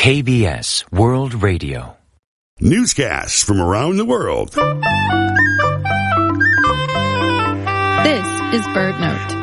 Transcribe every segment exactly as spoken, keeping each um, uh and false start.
K B S World Radio. Newscasts from around the world. This is BirdNote.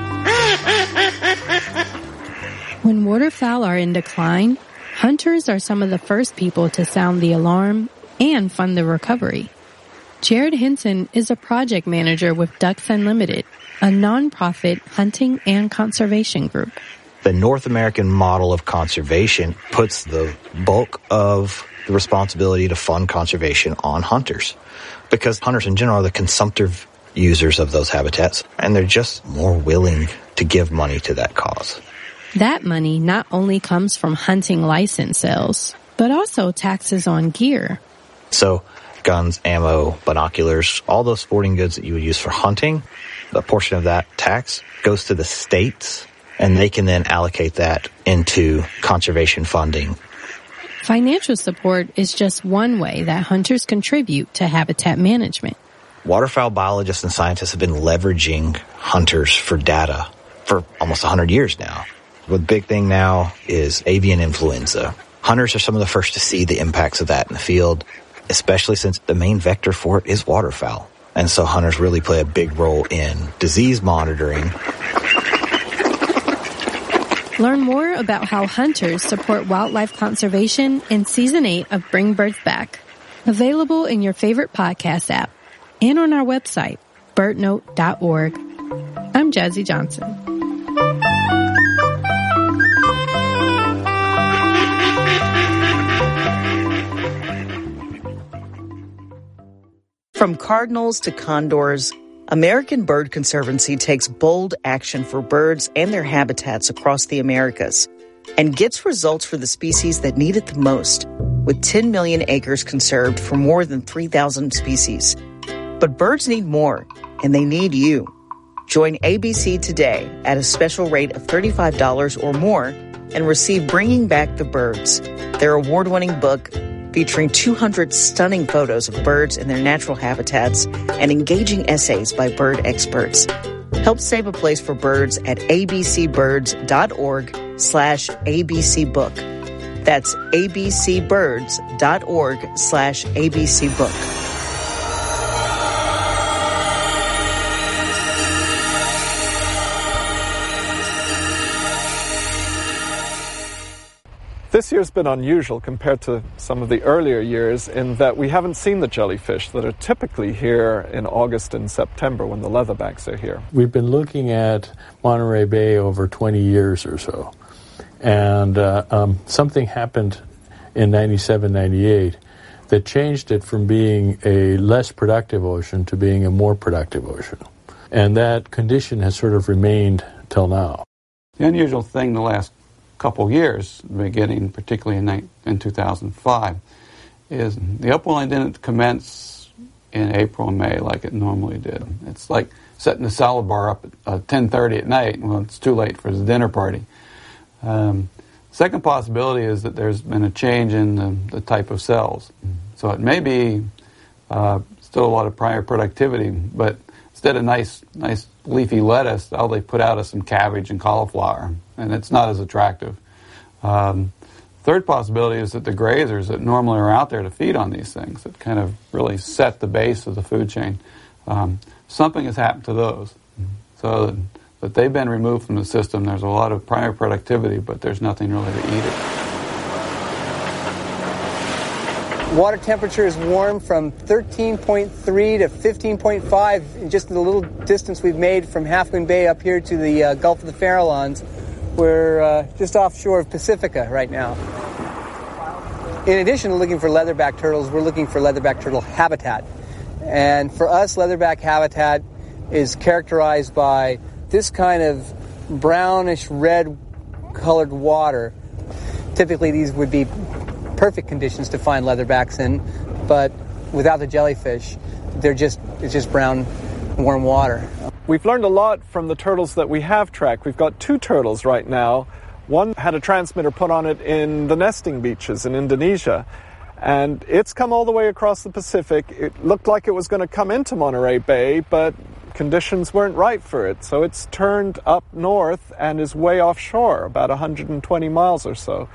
When waterfowl are in decline, hunters are some of the first people to sound the alarm and fund the recovery. Jared Hinson is a project manager with Ducks Unlimited, a nonprofit hunting and conservation group. The North American model of conservation puts the bulk of the responsibility to fund conservation on hunters, because hunters in general are the consumptive users of those habitats, and they're just more willing to give money to that cause. That money not only comes from hunting license sales, but also taxes on gear. So guns, ammo, binoculars, all those sporting goods that you would use for hunting, a portion of that tax goes to the states, and they can then allocate that into conservation funding. Financial support is just one way that hunters contribute to habitat management. Waterfowl biologists and scientists have been leveraging hunters for data for almost one hundred years now. The big thing now is avian influenza. Hunters are some of the first to see the impacts of that in the field, especially since the main vector for it is waterfowl. And so hunters really play a big role in disease monitoring. Learn more about how hunters support wildlife conservation in Season eight of Bring Birds Back. Available in your favorite podcast app and on our website, bird note dot org. I'm Jazzy Johnson. From cardinals to condors, American Bird Conservancy takes bold action for birds and their habitats across the Americas and gets results for the species that need it the most, with ten million acres conserved for more than three thousand species. But birds need more, and they need you. Join A B C today at a special rate of thirty-five dollars or more and receive Bringing Back the Birds, their award-winning book featuring two hundred stunning photos of birds in their natural habitats and engaging essays by bird experts. Help save a place for birds at abcbirds.org slash abcbook. That's abcbirds.org slash abcbook. This year's been unusual compared to some of the earlier years in that we haven't seen the jellyfish that are typically here in August and September when the leatherbacks are here. We've been looking at Monterey Bay over twenty years or so, and uh, um, something happened in ninety-seven, ninety-eight that changed it from being a less productive ocean to being a more productive ocean. And that condition has sort of remained till now. The unusual thing the last couple of years, beginning particularly in, in two thousand five, is the upwelling didn't commence in April and May like it normally did. It's like setting the salad bar up at uh, ten thirty at night. Well, it's too late for the dinner party. Um, second possibility is that there's been a change in the, the type of cells. So it may be uh, still a lot of prior productivity, but instead of nice, nice leafy lettuce, all they put out is some cabbage and cauliflower, and it's not as attractive. Um, third possibility is that the grazers that normally are out there to feed on these things, that kind of really set the base of the food chain, um, something has happened to those. So that, that they've been removed from the system. There's a lot of prior productivity, but there's nothing really to eat it. Water temperature is warm from thirteen point three to fifteen point five in just the little distance we've made from Half Moon Bay up here to the uh, Gulf of the Farallones. We're uh, just offshore of Pacifica right now. In addition to looking for leatherback turtles, we're looking for leatherback turtle habitat. And for us, leatherback habitat is characterized by this kind of brownish red colored water. Typically, these would be perfect conditions to find leatherbacks in, but without the jellyfish, they're just it's just brown, warm water. We've learned a lot from the turtles that we have tracked. We've got two turtles right now. One had a transmitter put on it in the nesting beaches in Indonesia, and it's come all the way across the Pacific. It looked like it was going to come into Monterey Bay, but conditions weren't right for it, so it's turned up north and is way offshore, about one hundred twenty miles or so.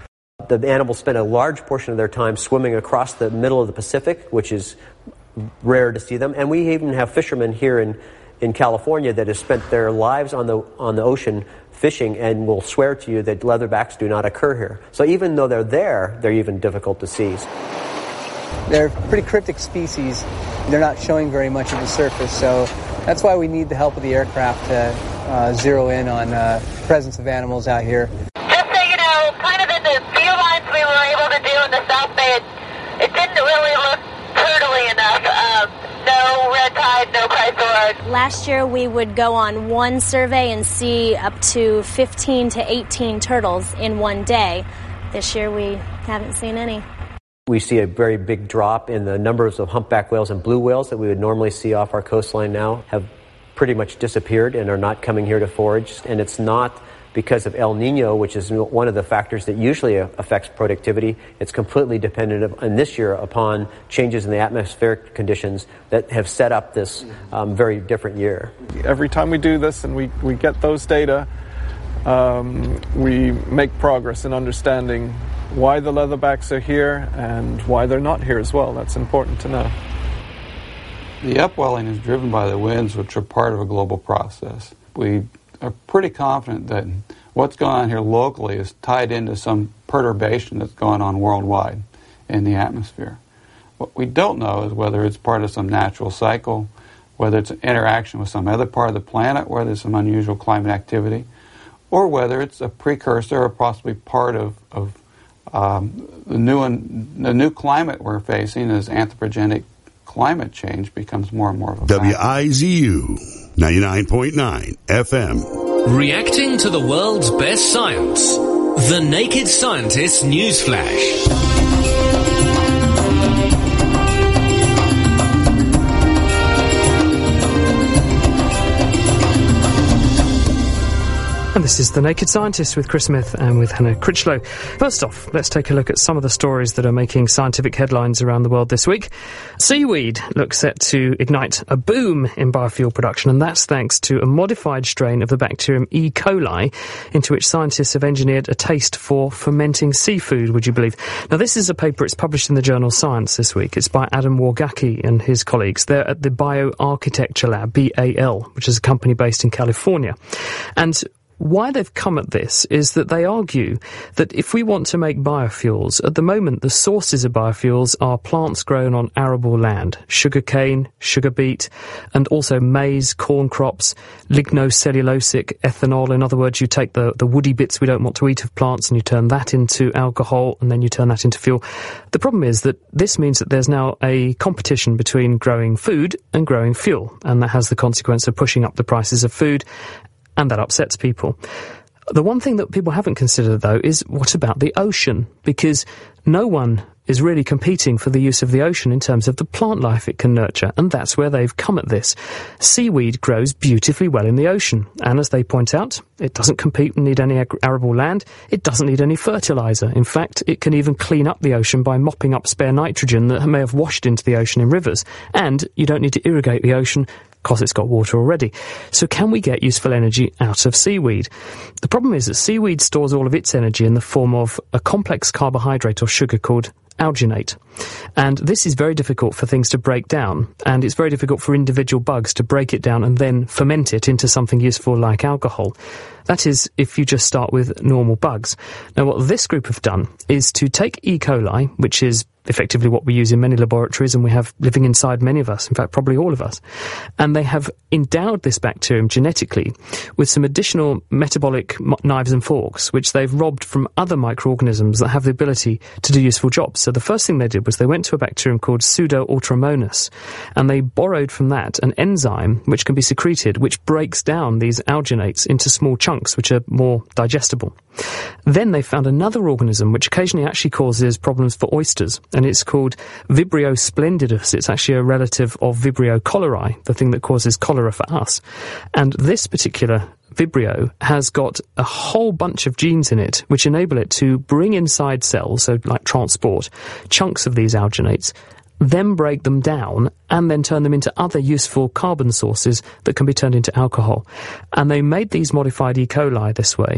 The animals spend a large portion of their time swimming across the middle of the Pacific, which is rare to see them. And we even have fishermen here in, in California that have spent their lives on the on the ocean fishing and will swear to you that leatherbacks do not occur here. So even though they're there, they're even difficult to seize. They're pretty cryptic species. They're not showing very much of the surface, so that's why we need the help of the aircraft to uh, zero in on uh, the presence of animals out here. Just so you know, kind of in the few lines we were able to do in the South Bay, it, it didn't really look turtly enough. Um, no red tide, no chrysaorid. Last year we would go on one survey and see up to fifteen to eighteen turtles in one day. This year we haven't seen any. We see a very big drop in the numbers of humpback whales and blue whales that we would normally see off our coastline now have pretty much disappeared and are not coming here to forage. And it's not because of El Nino, which is one of the factors that usually affects productivity. It's completely dependent on this year upon changes in the atmospheric conditions that have set up this um, very different year. Every time we do this and we, we get those data, um, we make progress in understanding why the leatherbacks are here and why they're not here as well. That's important to know. The upwelling is driven by the winds, which are part of a global process. We are pretty confident that what's going on here locally is tied into some perturbation that's going on worldwide in the atmosphere. What we don't know is whether it's part of some natural cycle, whether it's an interaction with some other part of the planet where there's some unusual climate activity, or whether it's a precursor or possibly part of, of Um, the new one, the new climate we're facing as anthropogenic climate change becomes more and more of a W I Z U ninety-nine point nine F M. Reacting to the world's best science. The Naked Scientist News Flash. And this is The Naked Scientist with Chris Smith and with Hannah Critchlow. First off, let's take a look at some of the stories that are making scientific headlines around the world this week. Seaweed looks set to ignite a boom in biofuel production, and that's thanks to a modified strain of the bacterium E. coli, into which scientists have engineered a taste for fermenting seafood, would you believe? Now, this is a paper, it's published in the journal Science this week. It's by Adam Wargacki and his colleagues. They're at the Bioarchitecture Lab, B A L, which is a company based in California. And why they've come at this is that they argue that if we want to make biofuels, at the moment the sources of biofuels are plants grown on arable land, sugarcane, sugar beet, and also maize, corn crops, lignocellulosic ethanol. In other words, you take the, the woody bits we don't want to eat of plants and you turn that into alcohol and then you turn that into fuel. The problem is that this means that there's now a competition between growing food and growing fuel, and that has the consequence of pushing up the prices of food, and that upsets people. The one thing that people haven't considered, though, is what about the ocean? Because no one is really competing for the use of the ocean in terms of the plant life it can nurture, and that's where they've come at this. Seaweed grows beautifully well in the ocean, and as they point out, it doesn't compete and need any ag- arable land, it doesn't need any fertilizer. In fact, it can even clean up the ocean by mopping up spare nitrogen that may have washed into the ocean in rivers, and you don't need to irrigate the ocean because it's got water already. So can we get useful energy out of seaweed? The problem is that seaweed stores all of its energy in the form of a complex carbohydrate or sugar called alginate. And this is very difficult for things to break down, and it's very difficult for individual bugs to break it down and then ferment it into something useful like alcohol. That is, if you just start with normal bugs. Now, what this group have done is to take E. coli, which is effectively what we use in many laboratories and we have living inside many of us, in fact probably all of us, and they have endowed this bacterium genetically with some additional metabolic knives and forks which they've robbed from other microorganisms that have the ability to do useful jobs. So the first thing they did was they went to a bacterium called Pseudoultramonas, and they borrowed from that an enzyme which can be secreted which breaks down these alginates into small chunks which are more digestible. Then they found another organism which occasionally actually causes problems for oysters, and it's called Vibrio splendidus. It's actually a relative of Vibrio cholerae, the thing that causes cholera for us. And this particular Vibrio has got a whole bunch of genes in it which enable it to bring inside cells, so like transport, chunks of these alginates, then break them down and then turn them into other useful carbon sources that can be turned into alcohol. And they made these modified E. coli this way,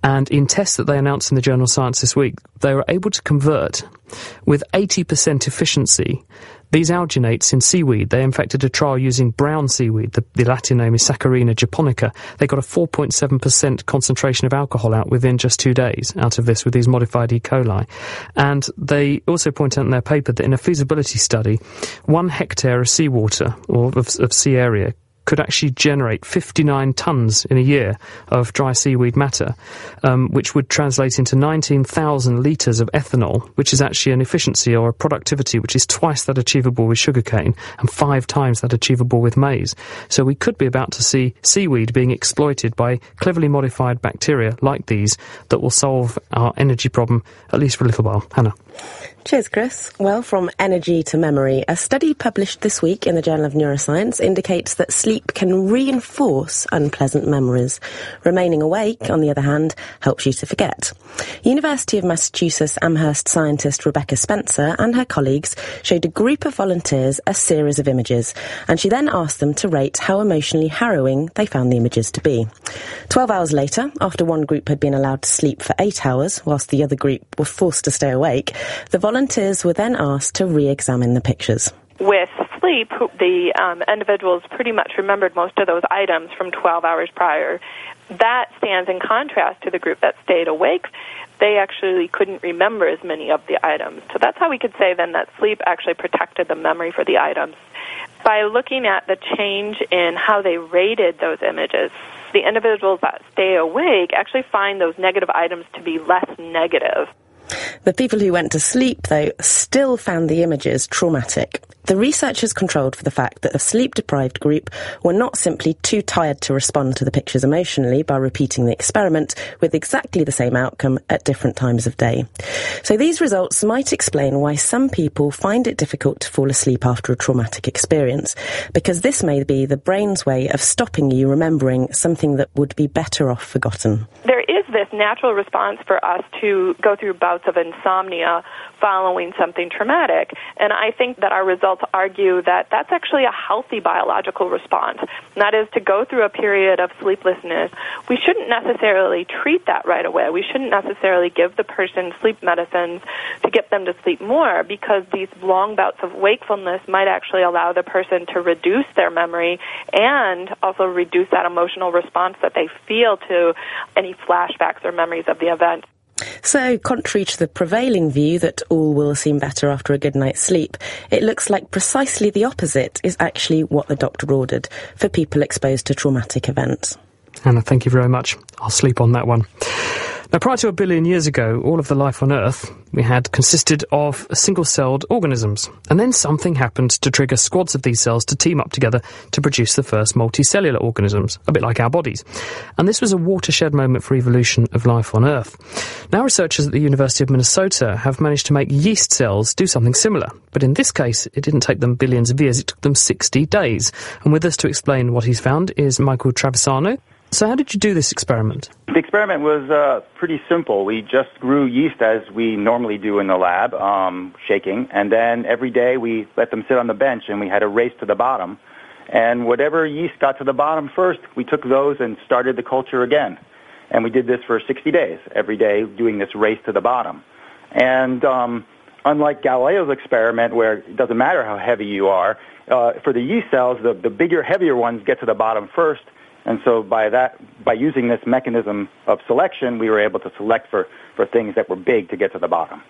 And in tests that they announced in the journal Science this week, they were able to convert with eighty percent efficiency these alginates in seaweed. They infected a trial using brown seaweed. The, the Latin name is Saccharina japonica. They got a four point seven percent concentration of alcohol out within just two days out of this with these modified E. coli. And they also point out in their paper that in a feasibility study, one hectare of seawater, or of, of sea area, could actually generate fifty-nine tonnes in a year of dry seaweed matter, um, which would translate into nineteen thousand litres of ethanol, which is actually an efficiency or a productivity which is twice that achievable with sugarcane and five times that achievable with maize. So we could be about to see seaweed being exploited by cleverly modified bacteria like these that will solve our energy problem, at least for a little while. Hannah. Cheers, Chris. Well, from energy to memory, a study published this week in the Journal of Neuroscience indicates that sleep can reinforce unpleasant memories. Remaining awake, on the other hand, helps you to forget. University of Massachusetts Amherst scientist Rebecca Spencer and her colleagues showed a group of volunteers a series of images, and she then asked them to rate how emotionally harrowing they found the images to be. Twelve hours later, after one group had been allowed to sleep for eight hours, whilst the other group were forced to stay awake, the volunteers were then asked to re-examine the pictures. With sleep, the um, individuals pretty much remembered most of those items from twelve hours prior. That stands in contrast to the group that stayed awake. They actually couldn't remember as many of the items. So that's how we could say then that sleep actually protected the memory for the items. By looking at the change in how they rated those images, the individuals that stay awake actually find those negative items to be less negative. The people who went to sleep, though, still found the images traumatic. The researchers controlled for the fact that a sleep-deprived group were not simply too tired to respond to the pictures emotionally by repeating the experiment with exactly the same outcome at different times of day. So these results might explain why some people find it difficult to fall asleep after a traumatic experience, because this may be the brain's way of stopping you remembering something that would be better off forgotten. There is this natural response for us to go through bouts of insomnia following something traumatic, and I think that our results argue that that's actually a healthy biological response. And that is to go through a period of sleeplessness. We shouldn't necessarily treat that right away. We shouldn't necessarily give the person sleep medicines to get them to sleep more, because these long bouts of wakefulness might actually allow the person to reduce their memory and also reduce that emotional response that they feel to any flashbacks or memories of the event. So, contrary to the prevailing view that all will seem better after a good night's sleep, it looks like precisely the opposite is actually what the doctor ordered for people exposed to traumatic events. Hannah, thank you very much. I'll sleep on that one. Now, prior to a billion years ago, all of the life on Earth we had consisted of single-celled organisms. And then something happened to trigger squads of these cells to team up together to produce the first multicellular organisms, a bit like our bodies. And this was a watershed moment for evolution of life on Earth. Now researchers at the University of Minnesota have managed to make yeast cells do something similar. But in this case, it didn't take them billions of years, it took them sixty days. And with us to explain what he's found is Michael Travisano. So how did you do this experiment? The experiment was uh, pretty simple. We just grew yeast as we normally do in the lab, um, shaking, and then every day we let them sit on the bench and we had a race to the bottom. And whatever yeast got to the bottom first, we took those and started the culture again. And we did this for sixty days, every day doing this race to the bottom. And um, unlike Galileo's experiment, where it doesn't matter how heavy you are, uh, for the yeast cells, the, the bigger, heavier ones get to the bottom first. And so by that, by using this mechanism of selection, we were able to select for, for things that were big to get to the bottom.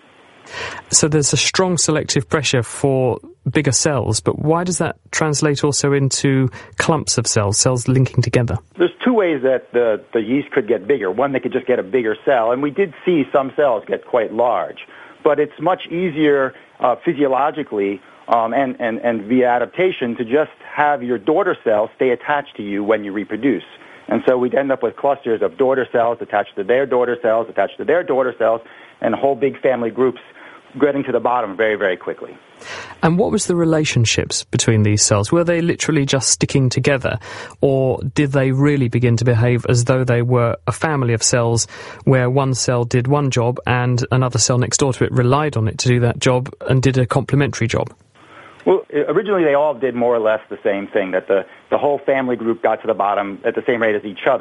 So there's a strong selective pressure for bigger cells, but why does that translate also into clumps of cells, cells linking together? There's two ways that the, the yeast could get bigger. One, they could just get a bigger cell, and we did see some cells get quite large. But it's much easier uh, physiologically Um, and, and, and via adaptation to just have your daughter cells stay attached to you when you reproduce. And so we'd end up with clusters of daughter cells attached to their daughter cells, attached to their daughter cells, and whole big family groups getting to the bottom very, very quickly. And what was the relationships between these cells? Were they literally just sticking together, or did they really begin to behave as though they were a family of cells where one cell did one job and another cell next door to it relied on it to do that job and did a complementary job? Well, originally they all did more or less the same thing, that the, the whole family group got to the bottom at the same rate as each other.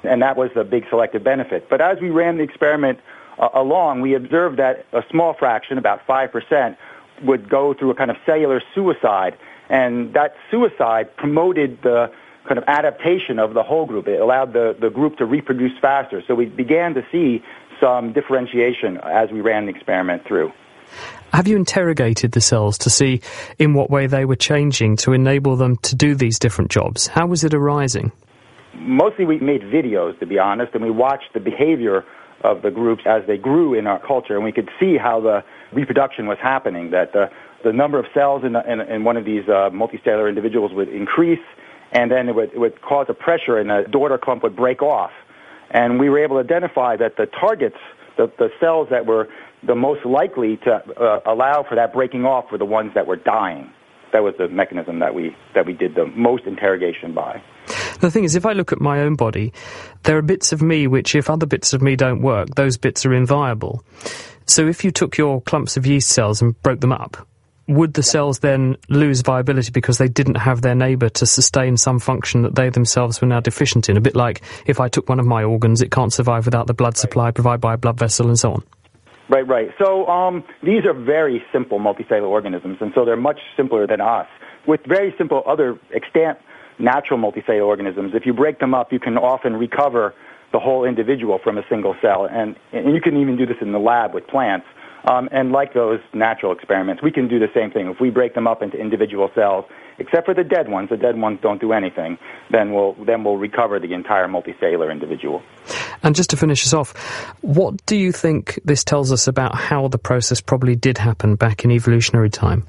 And that was a big selective benefit. But as we ran the experiment uh, along, we observed that a small fraction, about five percent, would go through a kind of cellular suicide. And that suicide promoted the kind of adaptation of the whole group. It allowed the, the group to reproduce faster. So we began to see some differentiation as we ran the experiment through. Have you interrogated the cells to see in what way they were changing to enable them to do these different jobs? How was it arising? Mostly we made videos, to be honest, and we watched the behavior of the groups as they grew in our culture, and we could see how the reproduction was happening, that the, the number of cells in, the, in, in one of these uh, multicellular individuals would increase, and then it would, it would cause a pressure and the daughter clump would break off. And we were able to identify that the targets, the, the cells that were the most likely to uh, allow for that breaking off were the ones that were dying. That was the mechanism that we that we did the most interrogation by. The thing is, if I look at my own body, there are bits of me which, if other bits of me don't work, those bits are inviable. So if you took your clumps of yeast cells and broke them up, would the cells then lose viability because they didn't have their neighbour to sustain some function that they themselves were now deficient in? A bit like if I took one of my organs, it can't survive without the blood supply provided by a blood vessel and so on. Right, right. So um, these are very simple multicellular organisms, and so they're much simpler than us. With very simple other extant natural multicellular organisms, if you break them up, you can often recover the whole individual from a single cell. And, and you can even do this in the lab with plants. Um, and like those natural experiments, we can do the same thing. If we break them up into individual cells, except for the dead ones, the dead ones don't do anything, then we'll, then we'll recover the entire multicellular individual. And just to finish us off, what do you think this tells us about how the process probably did happen back in evolutionary time?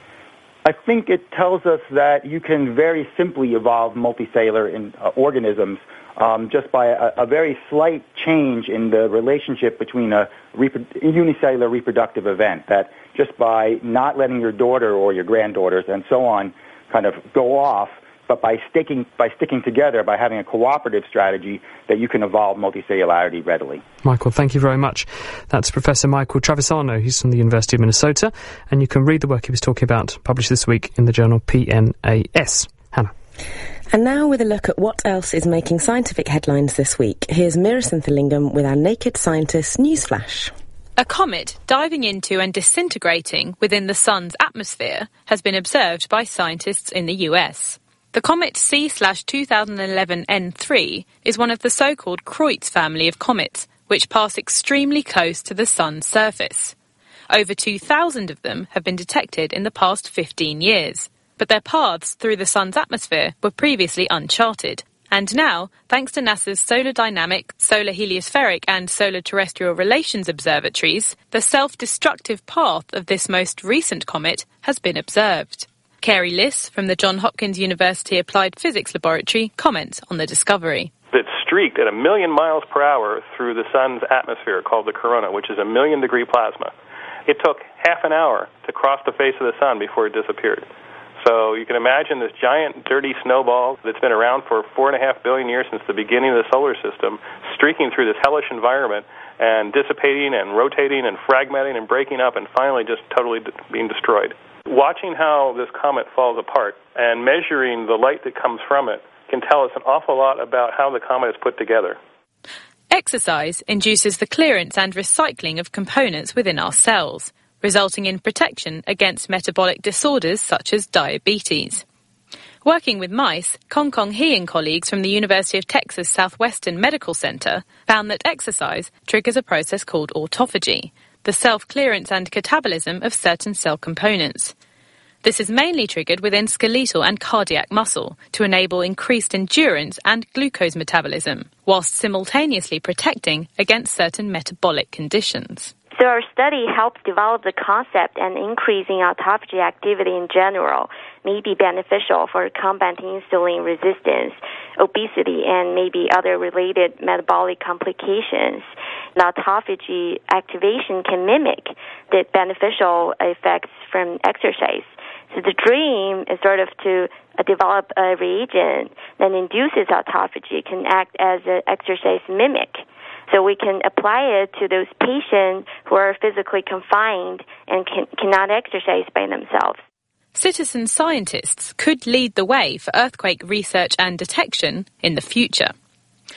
I think it tells us that you can very simply evolve multicellular in, uh, organisms um, just by a, a very slight change in the relationship between a repro- unicellular reproductive event, that just by not letting your daughter or your granddaughters and so on kind of go off, but by sticking by sticking together, by having a cooperative strategy, that you can evolve multicellularity readily. Michael, thank you very much. That's Professor Michael Travisano. He's from the University of Minnesota, and you can read the work he was talking about, published this week in the journal P N A S. Hannah. And now with a look at what else is making scientific headlines this week, here's Meera Senthilingam with our Naked Scientist Newsflash. A comet diving into and disintegrating within the sun's atmosphere has been observed by scientists in the U S. The comet C two thousand eleven N three is one of the so-called Kreutz family of comets, which pass extremely close to the sun's surface. Over two thousand of them have been detected in the past fifteen years, but their paths through the sun's atmosphere were previously uncharted. And now, thanks to NASA's Solar Dynamic, Solar Heliospheric and Solar Terrestrial Relations Observatories, the self-destructive path of this most recent comet has been observed. Carey Liss from the Johns Hopkins University Applied Physics Laboratory comments on the discovery. It streaked at a million miles per hour through the sun's atmosphere called the corona, which is a million degree plasma. It took half an hour to cross the face of the sun before it disappeared. So you can imagine this giant, dirty snowball that's been around for four and a half billion years since the beginning of the solar system, streaking through this hellish environment and dissipating and rotating and fragmenting and breaking up and finally just totally de- being destroyed. Watching how this comet falls apart and measuring the light that comes from it can tell us an awful lot about how the comet is put together. Exercise induces the clearance and recycling of components within our cells, resulting in protection against metabolic disorders such as diabetes. Working with mice, Kong Kong He and colleagues from the University of Texas Southwestern Medical Center found that exercise triggers a process called autophagy, the self-clearance and catabolism of certain cell components. This is mainly triggered within skeletal and cardiac muscle to enable increased endurance and glucose metabolism, whilst simultaneously protecting against certain metabolic conditions. So our study helped develop the concept, and increasing autophagy activity in general may be beneficial for combating insulin resistance, obesity, and maybe other related metabolic complications. The autophagy activation can mimic the beneficial effects from exercise. So the dream is sort of to uh, develop a reagent that induces autophagy, can act as an exercise mimic. So we can apply it to those patients who are physically confined and can, cannot exercise by themselves. Citizen scientists could lead the way for earthquake research and detection in the future.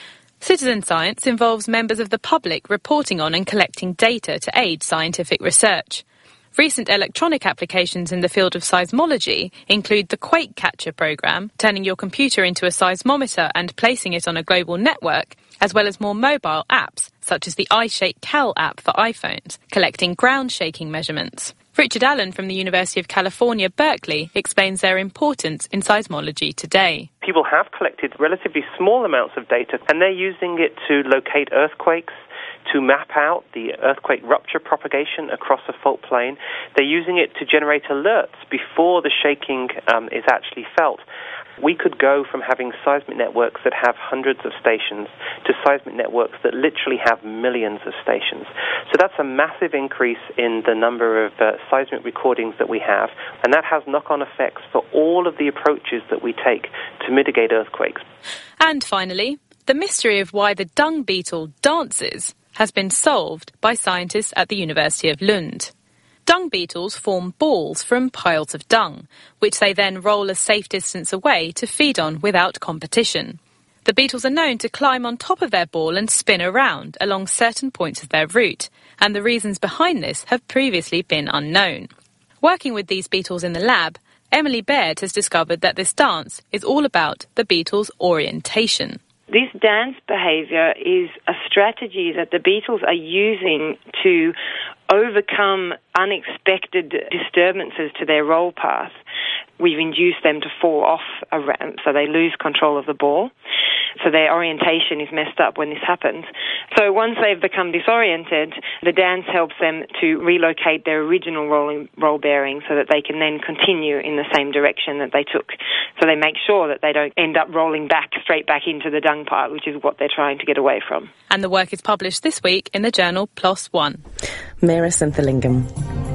Citizen science involves members of the public reporting on and collecting data to aid scientific research. Recent electronic applications in the field of seismology include the Quake Catcher program, turning your computer into a seismometer and placing it on a global network, as well as more mobile apps, such as the iShakeCal app for iPhones, collecting ground shaking measurements. Richard Allen from the University of California, Berkeley, explains their importance in seismology today. People have collected relatively small amounts of data, and they're using it to locate earthquakes, to map out the earthquake rupture propagation across a fault plane. They're using it to generate alerts before the shaking um, is actually felt. We could go from having seismic networks that have hundreds of stations to seismic networks that literally have millions of stations. So that's a massive increase in the number of uh, seismic recordings that we have, and that has knock-on effects for all of the approaches that we take to mitigate earthquakes. And finally, the mystery of why the dung beetle dances has been solved by scientists at the University of Lund. Dung beetles form balls from piles of dung, which they then roll a safe distance away to feed on without competition. The beetles are known to climb on top of their ball and spin around along certain points of their route, and the reasons behind this have previously been unknown. Working with these beetles in the lab, Emily Baird has discovered that this dance is all about the beetle's orientation. This dance behavior is a strategy that the beetles are using to overcome unexpected disturbances to their roll path. We've induced them to fall off a ramp, so they lose control of the ball. So their orientation is messed up when this happens. So once they've become disoriented, the dance helps them to relocate their original rolling, roll bearing so that they can then continue in the same direction that they took. So they make sure that they don't end up rolling back, straight back into the dung pile, which is what they're trying to get away from. And the work is published this week in the journal PLOS One. Meera Senthilingam.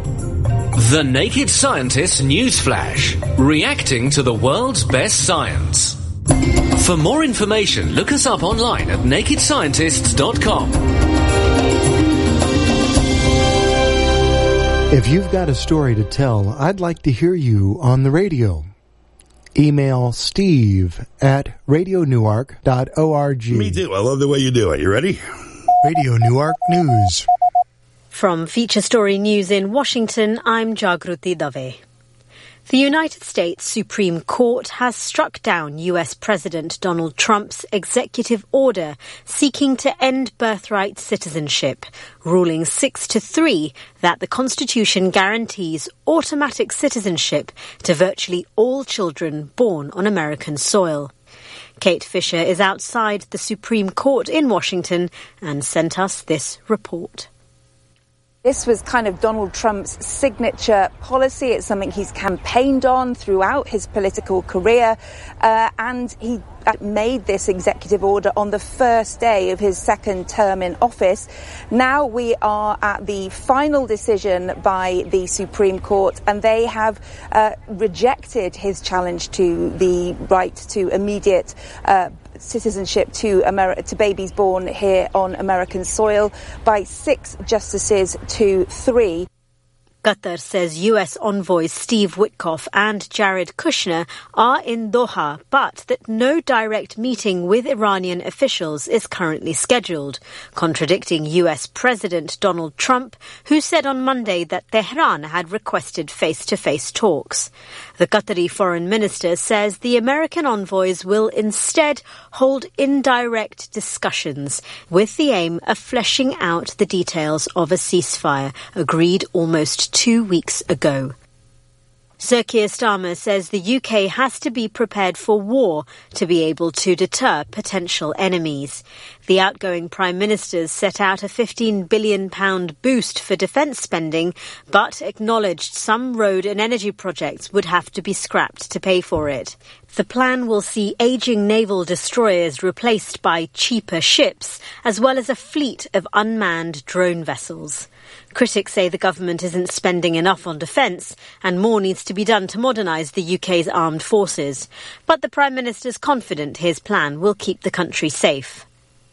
The Naked Scientist Newsflash, reacting to the world's best science. For more information, look us up online at naked scientists dot com. If you've got a story to tell, I'd like to hear you on the radio. Email steve at radio newark dot org. Me too. I love the way you do it. You ready? Radio Newark News. From Feature Story News in Washington, I'm Jagruti Dave. The United States Supreme Court has struck down U S President Donald Trump's executive order seeking to end birthright citizenship, ruling six to three that the Constitution guarantees automatic citizenship to virtually all children born on American soil. Kate Fisher is outside the Supreme Court in Washington and sent us this report. This was kind of Donald Trump's signature policy. It's something he's campaigned on throughout his political career. Uh, and he made this executive order on the first day of his second term in office. Now we are at the final decision by the Supreme Court, and they have uh, rejected his challenge to the right to immediate uh, citizenship to Ameri- to babies born here on American soil by six justices to three. Qatar says U S envoys Steve Witkoff and Jared Kushner are in Doha, but that no direct meeting with Iranian officials is currently scheduled, contradicting U S President Donald Trump, who said on Monday that Tehran had requested face-to-face talks. The Qatari foreign minister says the American envoys will instead hold indirect discussions with the aim of fleshing out the details of a ceasefire agreed almost two weeks ago. Sir Keir Starmer says the U K has to be prepared for war to be able to deter potential enemies. The outgoing Prime Minister set out a fifteen billion pounds boost for defence spending, but acknowledged some road and energy projects would have to be scrapped to pay for it. The plan will see ageing naval destroyers replaced by cheaper ships, as well as a fleet of unmanned drone vessels. Critics say the government isn't spending enough on defence, and more needs to be done to modernise the U K's armed forces. But the Prime Minister's confident his plan will keep the country safe.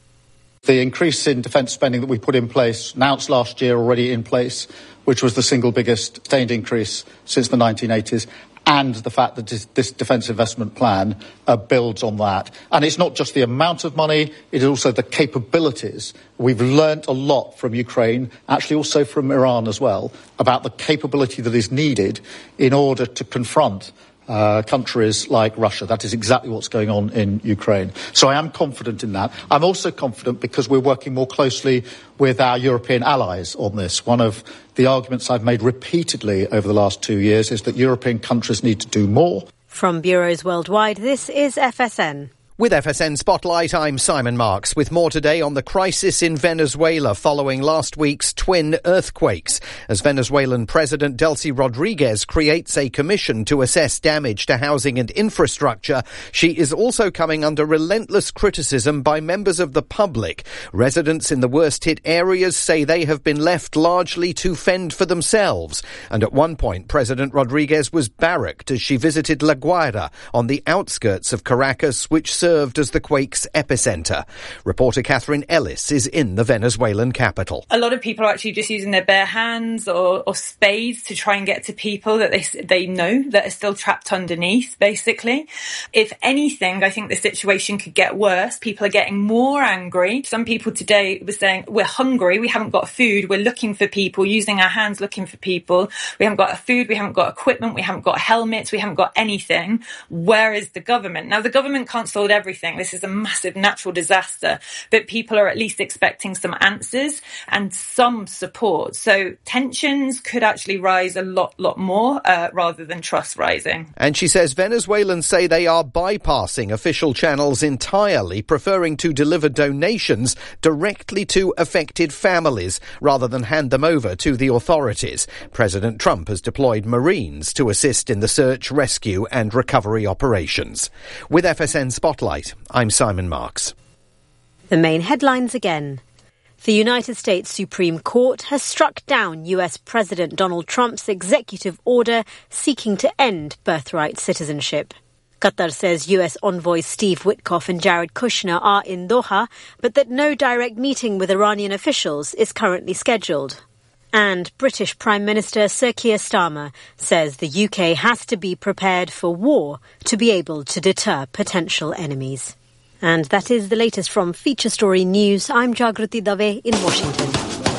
The increase in defence spending that we put in place, announced last year, already in place, which was the single biggest sustained increase since the nineteen eighties, and the fact that this, this defence investment plan uh, builds on that. And it's not just the amount of money, it is also the capabilities. We've learnt a lot from Ukraine, actually also from Iran as well, about the capability that is needed in order to confront Uh, countries like Russia. That is exactly what's going on in Ukraine. So I am confident in that. I'm also confident because we're working more closely with our European allies on this. One of the arguments I've made repeatedly over the last two years is that European countries need to do more. From bureaus worldwide, this is F S N. With F S N Spotlight, I'm Simon Marks, with more today on the crisis in Venezuela following last week's twin earthquakes, as Venezuelan President Delcy Rodriguez creates a commission to assess damage to housing and infrastructure. She is also coming under relentless criticism by members of the public. Residents in the worst-hit areas say they have been left largely to fend for themselves. And at one point, President Rodriguez was barracked as she visited La Guaira on the outskirts of Caracas, which served served as the quake's epicentre. Reporter Catherine Ellis is in the Venezuelan capital. A lot of people are actually just using their bare hands or, or spades to try and get to people that they they know that are still trapped underneath, basically. If anything, I think the situation could get worse. People are getting more angry. Some people today were saying, we're hungry, we haven't got food, we're looking for people, using our hands looking for people. We haven't got food, we haven't got equipment, we haven't got helmets, we haven't got anything. Where is the government? Now, the government can't solve everything. This is a massive natural disaster, but people are at least expecting some answers and some support. So tensions could actually rise a lot, lot more uh, rather than trust rising. And she says Venezuelans say they are bypassing official channels entirely, preferring to deliver donations directly to affected families rather than hand them over to the authorities. President Trump has deployed Marines to assist in the search, rescue and recovery operations. With F S N Spotlight, I'm Simon Marks. The main headlines again. The United States Supreme Court has struck down U S President Donald Trump's executive order seeking to end birthright citizenship. Qatar says U S envoys Steve Witkoff and Jared Kushner are in Doha, but that no direct meeting with Iranian officials is currently scheduled. And British Prime Minister Sir Keir Starmer says the U K has to be prepared for war to be able to deter potential enemies. And that is the latest from Feature Story News. I'm Jagrati Dave in Washington.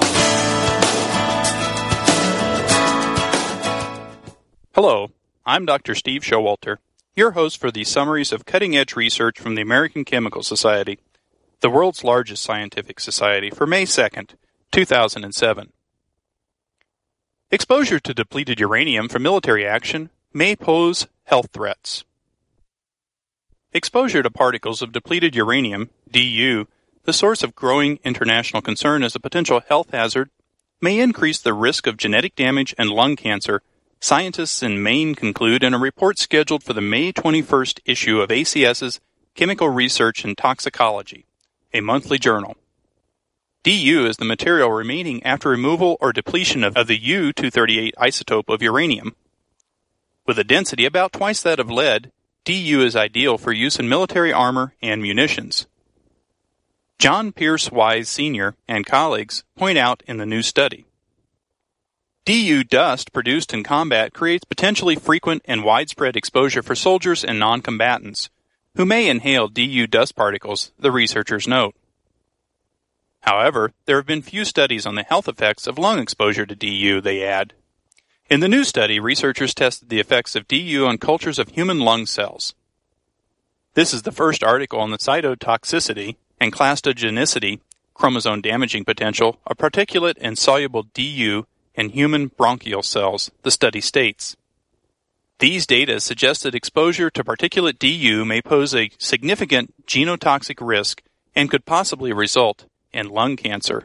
Hello, I'm Doctor Steve Showalter, your host for the summaries of cutting-edge research from the American Chemical Society, the world's largest scientific society, for May second, two thousand seven. Exposure to depleted uranium for military action may pose health threats. Exposure to particles of depleted uranium, D U, the source of growing international concern as a potential health hazard, may increase the risk of genetic damage and lung cancer, scientists in Maine conclude in a report scheduled for the May twenty-first issue of A C S's Chemical Research and Toxicology, a monthly journal. D U is the material remaining after removal or depletion of, of the U two thirty-eight isotope of uranium. With a density about twice that of lead, D U is ideal for use in military armor and munitions. John Pierce Wise Senior and colleagues point out in the new study. D U dust produced in combat creates potentially frequent and widespread exposure for soldiers and non-combatants, who may inhale D U dust particles, the researchers note. However, there have been few studies on the health effects of lung exposure to D U, they add. In the new study, researchers tested the effects of D U on cultures of human lung cells. This is the first article on the cytotoxicity and clastogenicity, chromosome-damaging potential, of particulate and soluble D U in human bronchial cells, the study states. These data suggest that exposure to particulate D U may pose a significant genotoxic risk and could possibly result and lung cancer.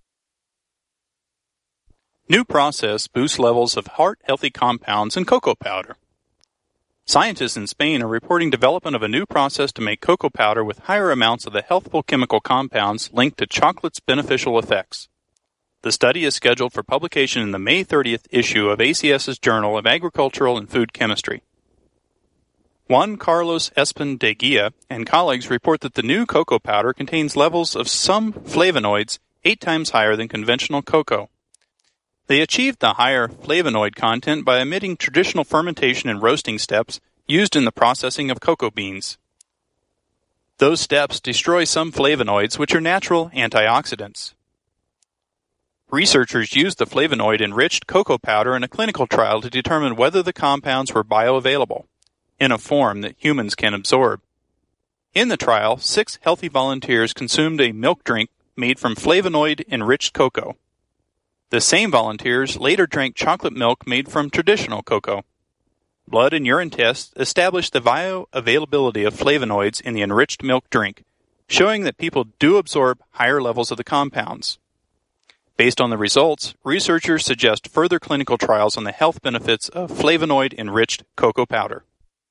New process boosts levels of heart-healthy compounds in cocoa powder. Scientists in Spain are reporting development of a new process to make cocoa powder with higher amounts of the healthful chemical compounds linked to chocolate's beneficial effects. The study is scheduled for publication in the May thirtieth issue of A C S's Journal of Agricultural and Food Chemistry. Juan Carlos Espen de Guia and colleagues report that the new cocoa powder contains levels of some flavonoids eight times higher than conventional cocoa. They achieved the higher flavonoid content by omitting traditional fermentation and roasting steps used in the processing of cocoa beans. Those steps destroy some flavonoids, which are natural antioxidants. Researchers used the flavonoid-enriched cocoa powder in a clinical trial to determine whether the compounds were bioavailable, in a form that humans can absorb. In the trial, six healthy volunteers consumed a milk drink made from flavonoid-enriched cocoa. The same volunteers later drank chocolate milk made from traditional cocoa. Blood and urine tests established the bioavailability of flavonoids in the enriched milk drink, showing that people do absorb higher levels of the compounds. Based on the results, researchers suggest further clinical trials on the health benefits of flavonoid-enriched cocoa powder.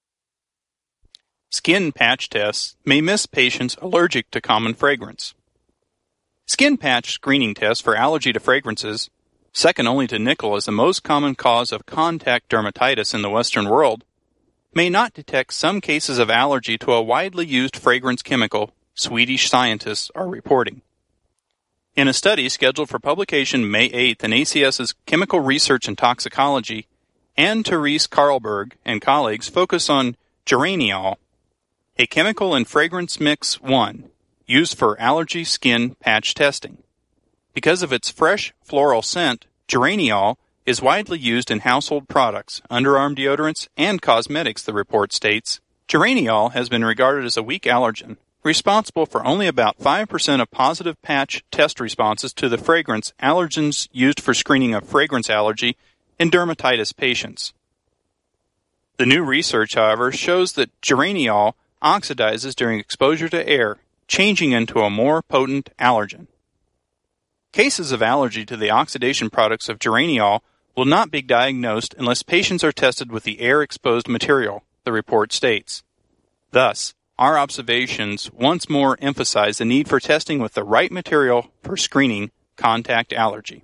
Skin patch tests may miss patients allergic to common fragrance. Skin patch screening tests for allergy to fragrances, second only to nickel as the most common cause of contact dermatitis in the Western world, may not detect some cases of allergy to a widely used fragrance chemical Swedish scientists are reporting. In a study scheduled for publication May eighth in A C S's Chemical Research and Toxicology, Anne-Therese Karlberg and colleagues focus on geraniol, a chemical in fragrance mix one, used for allergy skin patch testing. Because of its fresh floral scent, geraniol is widely used in household products, underarm deodorants, and cosmetics, the report states. Geraniol has been regarded as a weak allergen, responsible for only about five percent of positive patch test responses to the fragrance allergens used for screening of fragrance allergy in dermatitis patients. The new research, however, shows that geraniol oxidizes during exposure to air, changing into a more potent allergen. Cases of allergy to the oxidation products of geraniol will not be diagnosed unless patients are tested with the air-exposed material, the report states. Thus, our observations once more emphasize the need for testing with the right material for screening contact allergy.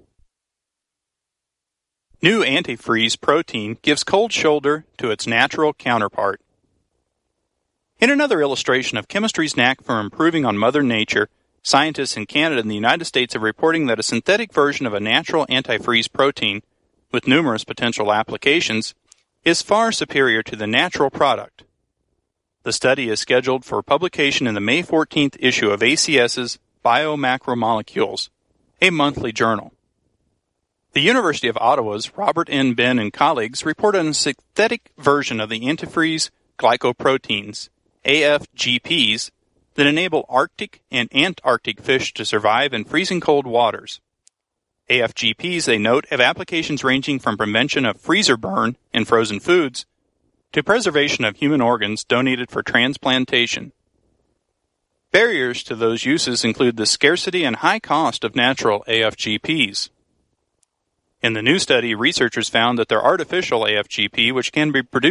New antifreeze protein gives cold shoulder to its natural counterpart. In another illustration of chemistry's knack for improving on Mother Nature, scientists in Canada and the United States are reporting that a synthetic version of a natural antifreeze protein, with numerous potential applications, is far superior to the natural product. The study is scheduled for publication in the May fourteenth issue of A C S's Biomacromolecules, a monthly journal. The University of Ottawa's Robert N. Ben and colleagues report on a synthetic version of the antifreeze glycoproteins, A F G Ps, that enable Arctic and Antarctic fish to survive in freezing cold waters. A F G Ps, they note, have applications ranging from prevention of freezer burn in frozen foods to preservation of human organs donated for transplantation. Barriers to those uses include the scarcity and high cost of natural A F G Ps. In the new study, researchers found that their artificial A F G P, which can be produced